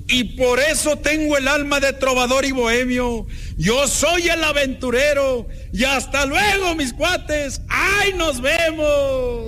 y por eso tengo el alma de trovador y bohemio. Yo soy el aventurero y hasta luego, mis cuates. ¡Ay, nos vemos!